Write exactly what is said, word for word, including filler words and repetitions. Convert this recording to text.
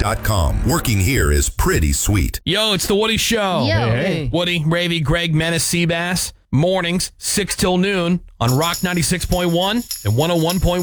dot com. Working here is pretty sweet. Yo, it's the Woody Show. Yo. Hey, hey. Woody, Ravy, Greg, Menace, Seabass. Mornings, six till noon on Rock ninety-six point one and one oh one point one.